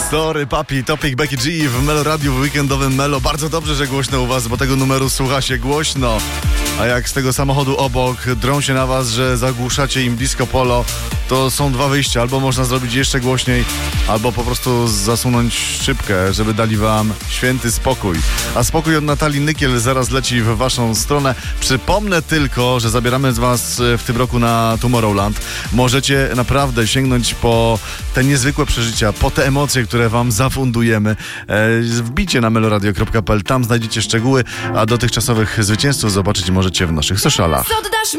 Sorry, papi, Topic, Becky G w Melo Radiu w weekendowym Melo. Bardzo dobrze, że głośno u was, bo tego numeru słucha się głośno. A jak z tego samochodu obok drą się na was, że zagłuszacie im disco polo, to są dwa wyjścia. Albo można zrobić jeszcze głośniej, albo po prostu zasunąć szybkę, żeby dali wam święty spokój. A spokój od Natalii Nykiel zaraz leci w waszą stronę. Przypomnę tylko, że zabieramy z was w tym roku na Tomorrowland. Możecie naprawdę sięgnąć po te niezwykłe przeżycia, po te emocje, które wam zafundujemy. Wbijcie na meloradio.pl, tam znajdziecie szczegóły, a dotychczasowych zwycięzców zobaczyć możecie w naszych socialach.